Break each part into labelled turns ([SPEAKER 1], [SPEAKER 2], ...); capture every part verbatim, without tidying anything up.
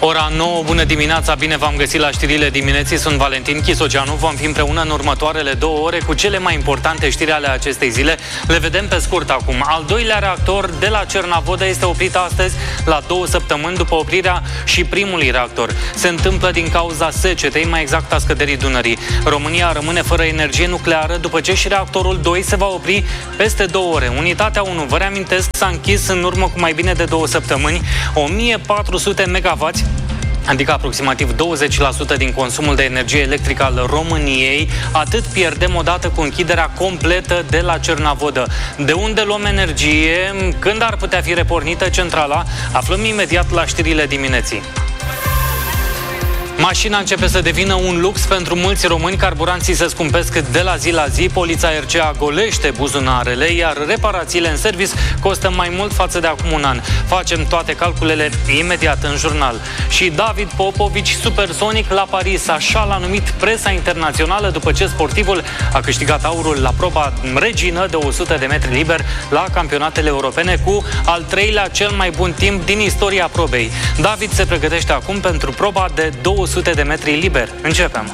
[SPEAKER 1] Ora nouă, bună dimineața, bine v-am găsit la știrile dimineții, sunt Valentin Chisogeanu, vom fi împreună în următoarele două ore cu cele mai importante știri ale acestei zile. Le vedem pe scurt acum. Al doilea reactor de la Cernavodă este oprit astăzi la două săptămâni după oprirea și primului reactor. Se întâmplă din cauza secetei, mai exact a scăderii Dunării. România rămâne fără energie nucleară după ce și reactorul doi se va opri peste două ore. Unitatea unu, vă reamintesc, s-a închis în urmă cu mai bine de două săptămâni, o mie patru sute megawatts, adică aproximativ douăzeci la sută din consumul de energie electrică al României. Atât pierdem odată cu închiderea completă de la Cernavodă. De unde luăm energie? Când ar putea fi repornită centrala? Aflăm imediat la știrile dimineții. Mașina începe să devină un lux pentru mulți români, carburanții se scumpesc de la zi la zi, polița R C A golește buzunarele, iar reparațiile în service costă mai mult față de acum un an. Facem toate calculele imediat în jurnal. Și David Popovici, supersonic la Paris, așa l-a numit presa internațională după ce sportivul a câștigat aurul la proba regină de o sută de metri liber la campionatele europene cu al treilea cel mai bun timp din istoria probei. David se pregătește acum pentru proba de două sute de metri liber. Începem!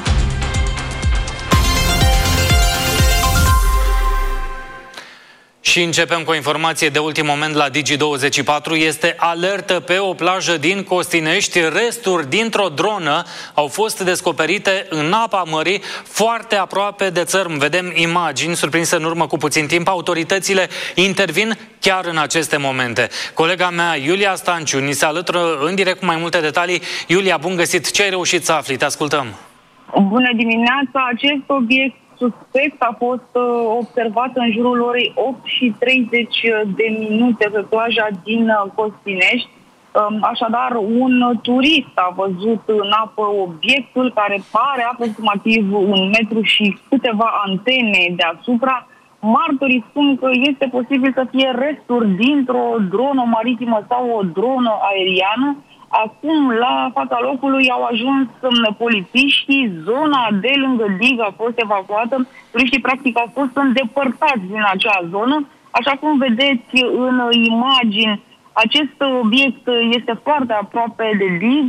[SPEAKER 1] Și începem cu o informație de ultim moment la Digi douăzeci și patru. Este alertă pe o plajă din Costinești. Resturi dintr-o dronă au fost descoperite în apa mării, foarte aproape de țărm. Vedem imagini surprinse în urmă cu puțin timp. Autoritățile intervin chiar în aceste momente. Colega mea, Iulia Stanciu, ni se alătură în direct cu mai multe detalii. Iulia, bun găsit! Ce ai reușit să afli? Te ascultăm!
[SPEAKER 2] Bună dimineața! Acest obiect suspect a fost uh, observat în jurul orei opt și treizeci de minute pe plaja din uh, Costinești. Um, așadar, un turist a văzut în apă obiectul care pare aproximativ un metru și câteva antene deasupra. Martorii spun că este posibil să fie resturi dintr-o dronă maritimă sau o dronă aeriană. Acum, la fața locului au ajuns polițiștii, zona de lângă dig a fost evacuată, turiștii practic au fost îndepărtați din acea zonă. Așa cum vedeți în imagini, acest obiect este foarte aproape de dig,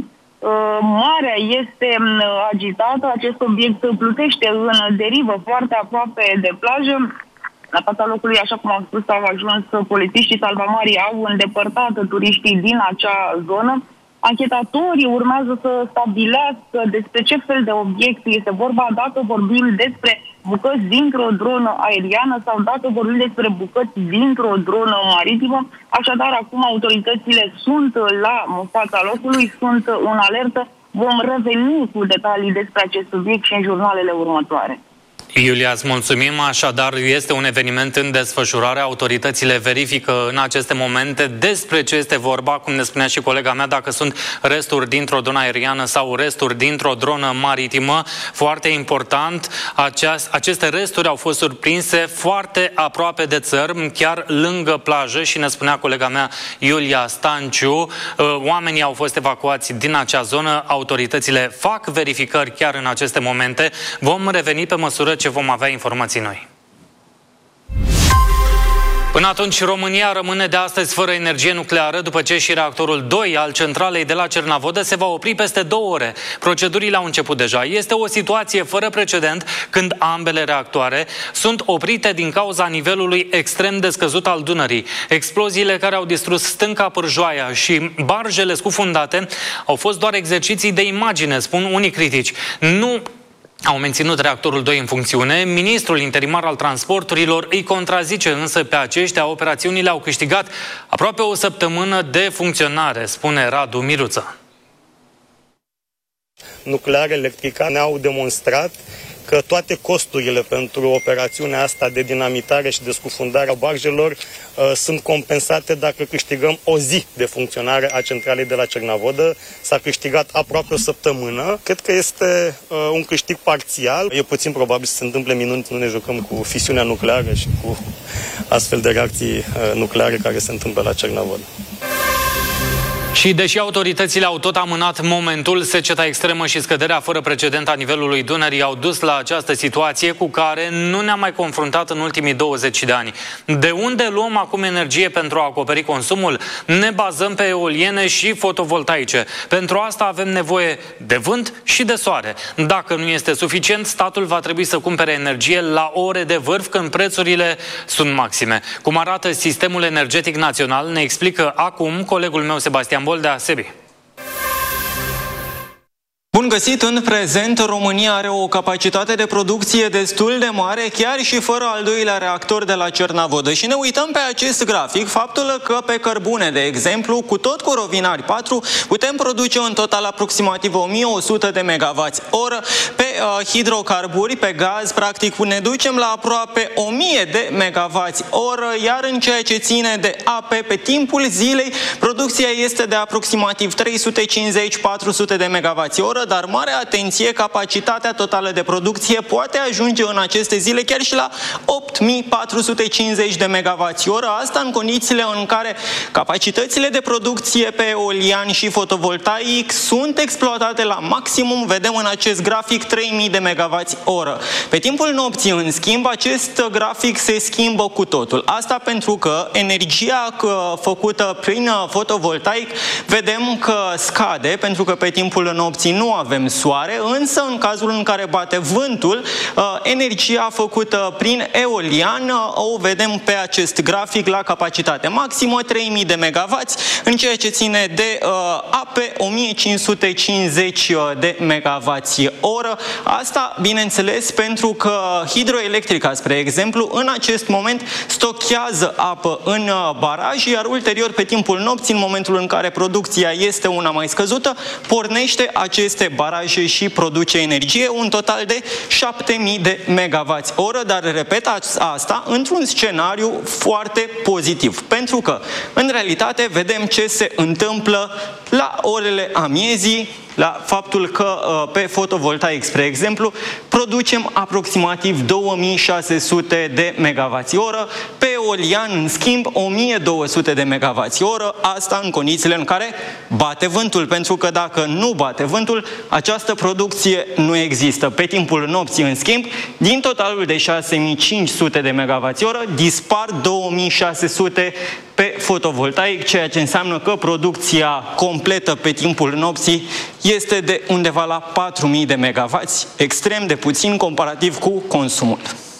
[SPEAKER 2] marea este agitată, acest obiect plutește în derivă foarte aproape de plajă. La fața locului, așa cum am spus, au ajuns polițiștii, salvamarii au îndepărtat turiștii din acea zonă. Anchetatorii urmează să stabilească despre ce fel de obiect este vorba, dacă vorbim despre bucăți dintr-o dronă aeriană sau dacă vorbim despre bucăți dintr-o dronă maritimă. Așadar, acum autoritățile sunt la fața locului, sunt în alertă. Vom reveni cu detalii despre acest subiect și în jurnalele următoare.
[SPEAKER 1] Iulia, îți mulțumim. Așadar, este un eveniment în desfășurare. Autoritățile verifică în aceste momente despre ce este vorba, cum ne spunea și colega mea, dacă sunt resturi dintr-o dronă aeriană sau resturi dintr-o dronă maritimă. Foarte important, aceast, aceste resturi au fost surprinse foarte aproape de țărm, chiar lângă plajă, și ne spunea colega mea Iulia Stanciu. Oamenii au fost evacuați din acea zonă, autoritățile fac verificări chiar în aceste momente. Vom reveni pe măsură ce vom avea informații noi. Până atunci, România rămâne de astăzi fără energie nucleară după ce și reactorul doi al centralei de la Cernavodă se va opri peste două ore. Procedurile au început deja. Este o situație fără precedent când ambele reactoare sunt oprite din cauza nivelului extrem de scăzut al Dunării. Exploziile care au distrus stânca Pârjoaia și barjele scufundate au fost doar exerciții de imagine, spun unii critici. Nu au menținut reactorul doi în funcțiune. Ministrul interimar al transporturilor îi contrazice însă pe aceștia. Operațiunile au câștigat aproape o săptămână de funcționare, spune Radu Miruță.
[SPEAKER 3] Nuclear Electrica ne-au demonstrat că toate costurile pentru operațiunea asta de dinamitare și de scufundare a barjelor uh, sunt compensate dacă câștigăm o zi de funcționare a centralei de la Cernavodă. S-a câștigat aproape o săptămână. Cred că este uh, un câștig parțial. E puțin probabil să se întâmple minuni, nu ne jucăm cu fisiunea nucleară și cu astfel de reacții uh, nucleare care se întâmplă la Cernavodă.
[SPEAKER 1] Și deși autoritățile au tot amânat momentul, seceta extremă și scăderea fără precedent a nivelului Dunării au dus la această situație cu care nu ne-am mai confruntat în ultimii douăzeci de ani. De unde luăm acum energie pentru a acoperi consumul? Ne bazăm pe eoliene și fotovoltaice. Pentru asta avem nevoie de vânt și de soare. Dacă nu este suficient, statul va trebui să cumpere energie la ore de vârf când prețurile sunt maxime. Cum arată sistemul energetic național, ne explică acum colegul meu Sebastian Boldea, Sebi.
[SPEAKER 4] Bun găsit! În prezent, România are o capacitate de producție destul de mare, chiar și fără al doilea reactor de la Cernavodă. Și ne uităm pe acest grafic, faptul că pe cărbune, de exemplu, cu tot cu Rovinari patru, putem produce în total aproximativ o mie o sută de megawați oră. Pe uh, hidrocarburi, pe gaz, practic, ne ducem la aproape o mie de megawați oră, iar în ceea ce ține de ape, pe timpul zilei, producția este de aproximativ trei sute cincizeci - patru sute de megawați oră, dar mare atenție, capacitatea totală de producție poate ajunge în aceste zile chiar și la opt mii patru sute cincizeci de megawați oră, asta în condițiile în care capacitățile de producție pe eolian și fotovoltaic sunt exploatate la maximum, vedem în acest grafic trei mii de megawați oră. Pe timpul nopții, în schimb, acest grafic se schimbă cu totul. Asta pentru că energia făcută prin fotovoltaic vedem că scade, pentru că pe timpul nopții nu avem soare, însă în cazul în care bate vântul, energia făcută prin eolian o vedem pe acest grafic la capacitate maximă, trei mii de megawați, în ceea ce ține de ape, o mie cinci sute cincizeci de megawați oră. Asta, bineînțeles, pentru că hidroelectrica, spre exemplu, în acest moment stochează apă în baraj, iar ulterior, pe timpul nopții, în momentul în care producția este una mai scăzută, pornește aceste baraje și produce energie, un total de șapte mii de megawați oră, dar repet asta într-un scenariu foarte pozitiv, pentru că în realitate vedem ce se întâmplă la orele amiezii, la faptul că pe fotovoltaic, spre exemplu, producem aproximativ două mii șase sute de megawați oră, pe eolian, în schimb, o mie două sute de megawați oră, asta în condițiile în care bate vântul, pentru că dacă nu bate vântul, această producție nu există. Pe timpul nopții, în schimb, din totalul de șase mii cinci sute de megawați oră, dispar două mii șase sute pe fotovoltaic, ceea ce înseamnă că producția completă pe timpul nopții este de undeva la patru mii de megawați, extrem de puțin comparativ cu consumul.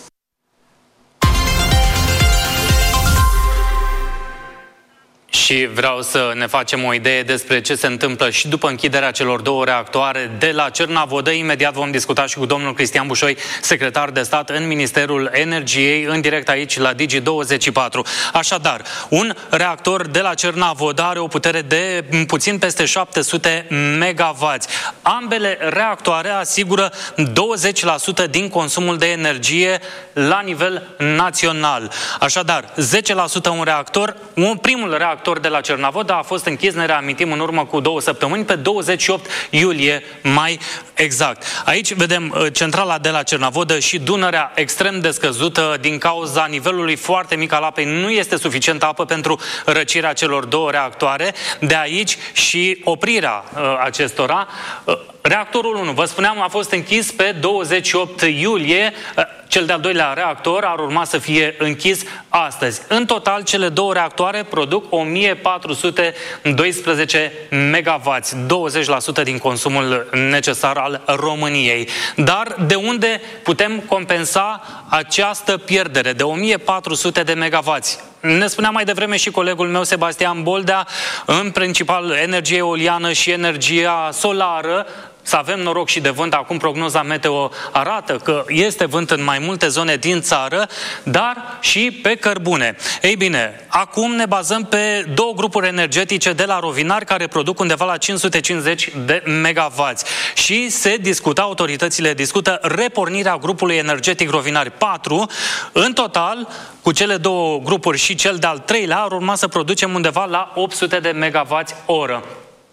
[SPEAKER 1] Și vreau să ne facem o idee despre ce se întâmplă și după închiderea celor două reactoare de la Cernavodă. Imediat vom discuta și cu domnul Cristian Bușoi, secretar de stat în Ministerul Energiei, în direct aici la Digi douăzeci și patru. Așadar, un reactor de la Cernavodă are o putere de puțin peste șapte sute megawați. Ambele reactoare asigură douăzeci la sută din consumul de energie la nivel național. Așadar, zece la sută un reactor, un primul reactor de la Cernavodă a fost închis, ne reamintim, în urmă cu două săptămâni, pe douăzeci și opt iulie, mai exact. Aici vedem centrala de la Cernavodă și Dunărea extrem de scăzută din cauza nivelului foarte mic al apei. Nu este suficientă apă pentru răcirea celor două reactoare, de aici și oprirea uh, acestora. Uh, reactorul unu, vă spuneam, a fost închis pe douăzeci și opt iulie. Uh, Cel de-al doilea reactor ar urma să fie închis astăzi. În total, cele două reactoare produc o mie patru sute doisprezece megawați, douăzeci la sută din consumul necesar al României. Dar de unde putem compensa această pierdere de o mie patru sute de megawați? Ne spunea mai devreme și colegul meu Sebastian Boldea, în principal energie eoliană și energia solară. Să avem noroc și de vânt. Acum prognoza meteo arată că este vânt în mai multe zone din țară, dar și pe cărbune. Ei bine, acum ne bazăm pe două grupuri energetice de la Rovinari care produc undeva la cinci sute cincizeci de megawați. Și se discută, autoritățile discută repornirea grupului energetic Rovinari patru. În total, cu cele două grupuri și cel de-al treilea, ar urma să producem undeva la opt sute de megawați oră.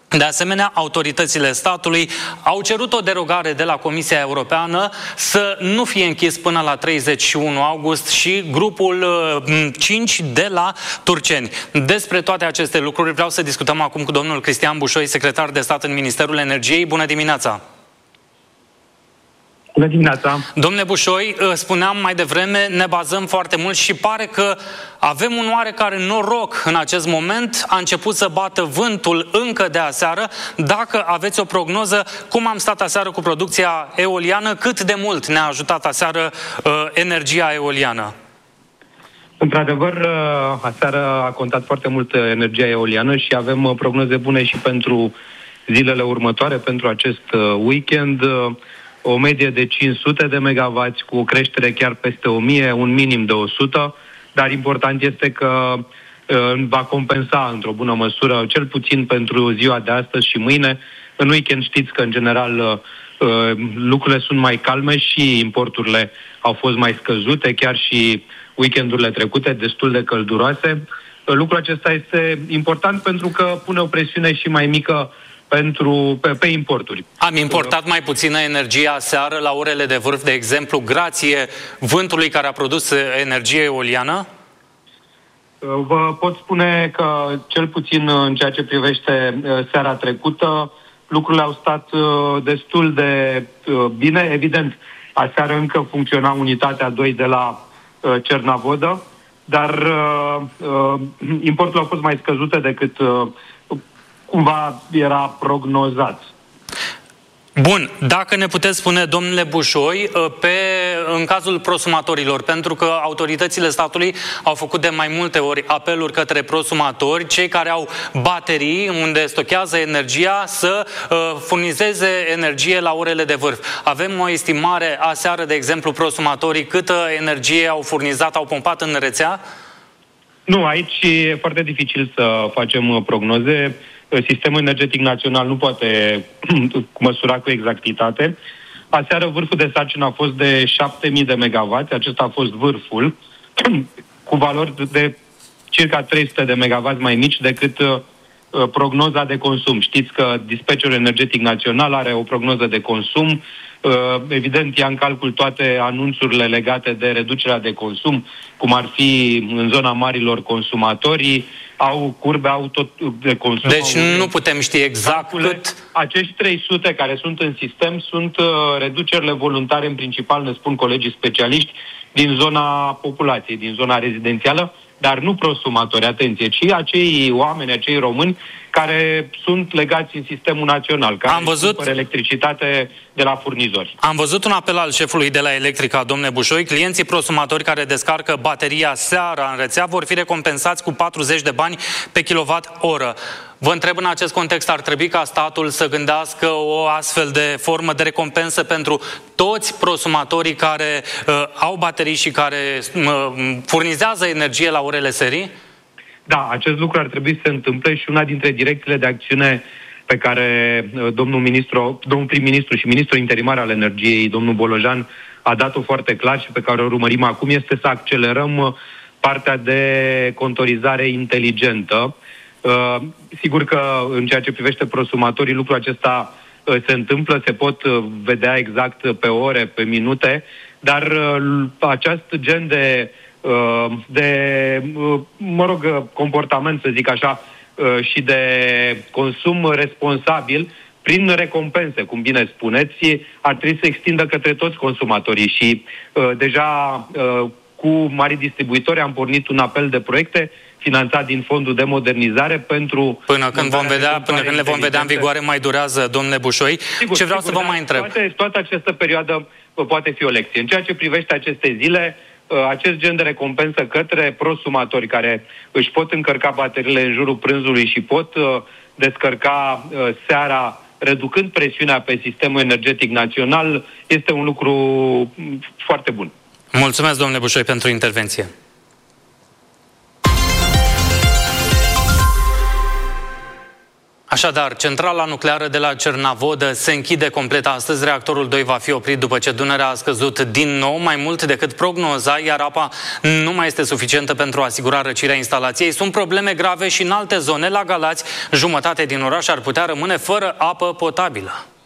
[SPEAKER 1] De asemenea, autoritățile statului au cerut o derogare de la Comisia Europeană să nu fie închis până la treizeci și unu august și grupul cinci de la Turceni. Despre toate aceste lucruri vreau să discutăm acum cu domnul Cristian Bușoi, secretar de stat în Ministerul Energiei. Bună dimineața!
[SPEAKER 5] Bună dimineața!
[SPEAKER 1] Domnule Bușoi, spuneam mai devreme, ne bazăm foarte mult și pare că avem un oarecare noroc în acest moment. A început să bată vântul încă de aseară. Dacă aveți o prognoză, cum am stat aseară cu producția eoliană, cât de mult ne-a ajutat aseară uh, energia eoliană?
[SPEAKER 5] Într-adevăr, aseară a contat foarte mult energia eoliană și avem prognoze bune și pentru zilele următoare, pentru acest weekend. O medie de cinci sute de megawatts, cu o creștere chiar peste o mie, un minim de o sută, dar important este că uh, va compensa într-o bună măsură, cel puțin pentru ziua de astăzi și mâine. În weekend știți că, în general, uh, lucrurile sunt mai calme și importurile au fost mai scăzute, chiar și weekendurile trecute, destul de călduroase. Uh, lucrul acesta este important pentru că pune o presiune și mai mică pentru, pe, pe importuri.
[SPEAKER 1] Am importat mai puțină energie aseară la orele de vârf, de exemplu, grație vântului care a produs energie eoliană?
[SPEAKER 5] Vă pot spune că, cel puțin în ceea ce privește seara trecută, lucrurile au stat destul de bine. Evident, aseară încă funcționa unitatea doi de la Cernavodă, dar importurile au fost mai scăzute decât cumva era prognozat.
[SPEAKER 1] Bun, dacă ne puteți spune, domnule Bușoi, pe, în cazul prosumatorilor, pentru că autoritățile statului au făcut de mai multe ori apeluri către prosumatori, cei care au baterii unde stochează energia, să uh, furnizeze energie la orele de vârf. Avem o estimare aseară, de exemplu, prosumatorii, câtă energie au furnizat, au pompat în rețea?
[SPEAKER 5] Nu, aici e foarte dificil să facem prognoze. Sistemul energetic național nu poate măsura cu exactitate. Aseară vârful de sarcină a fost de șapte mii de megawatts, acesta a fost vârful, cu valori de circa trei sute de megawatts mai mici decât uh, prognoza de consum. Știți că dispatcherul energetic național are o prognoză de consum, uh, evident ia în calcul toate anunțurile legate de reducerea de consum, cum ar fi în zona marilor consumatorii, au curbe auto de consum.
[SPEAKER 1] Deci nu putem ști exact cât...
[SPEAKER 5] Acești trei sute care sunt în sistem sunt uh, reducerile voluntare, în principal, ne spun colegii specialiști, din zona populației, din zona rezidențială, dar nu prosumatori, atenție, ci acei oameni, acei români care sunt legați în sistemul național, care
[SPEAKER 1] Am văzut...
[SPEAKER 5] cumpără electricitate de la furnizori.
[SPEAKER 1] Am văzut un apel al șefului de la Electrica, domnule Bușoi. Clienții prosumatori care descarcă bateria seara în rețea vor fi recompensați cu patruzeci de bani pe kilowatt-oră. Vă întreb în acest context, ar trebui ca statul să gândească o astfel de formă de recompensă pentru toți prosumatorii care uh, au baterii și care uh, furnizează energie la orele serii?
[SPEAKER 5] Da, acest lucru ar trebui să se întâmple și una dintre direcțiile de acțiune pe care uh, domnul, ministru, domnul prim-ministru și ministrul interimar al energiei, domnul Bolojan, a dat-o foarte clar și pe care o urmărim acum, este să accelerăm uh, partea de contorizare inteligentă. Uh, sigur că în ceea ce privește prosumatorii, lucrul acesta uh, se întâmplă, se pot uh, vedea exact pe ore, pe minute, dar uh, acest gen de, uh, de uh, mă rog, comportament, să zic așa, uh, și de consum responsabil, prin recompense, cum bine spuneți, ar trebui să extindă către toți consumatorii și uh, deja uh, cu mari distribuitori am pornit un apel de proiecte finanțat din fondul de modernizare pentru...
[SPEAKER 1] Până când, vom vedea, până când le vom vedea în vigoare mai durează, domnule Bușoi.
[SPEAKER 5] Sigur,
[SPEAKER 1] ce vreau
[SPEAKER 5] sigur,
[SPEAKER 1] să vă mai întreb?
[SPEAKER 5] Toate, toată această perioadă poate fi o lecție. În ceea ce privește aceste zile, acest gen de recompensă către prosumatori care își pot încărca bateriile în jurul prânzului și pot descărca seara, reducând presiunea pe sistemul energetic național, este un lucru foarte bun.
[SPEAKER 1] Mulțumesc, domnule Bușoi, pentru intervenție. Așa Așadar, centrala nucleară de la Cernavodă se închide complet astăzi. Reactorul doi va fi oprit după ce Dunărea a scăzut din nou, mai mult decât prognoza, iar apa nu mai este suficientă pentru a asigura răcirea instalației. Sunt probleme grave și în alte zone. La Galați, jumătate din oraș ar putea rămâne fără apă potabilă.